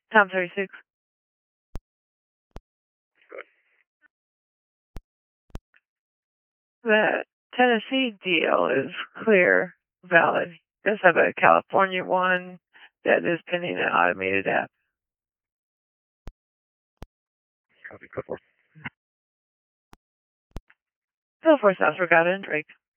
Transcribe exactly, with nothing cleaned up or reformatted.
Tom thirty-six. The Tennessee deal is clear, valid. You just have a California one that is pending an automated app. Copy, code four. Go for South Regatta and Drake.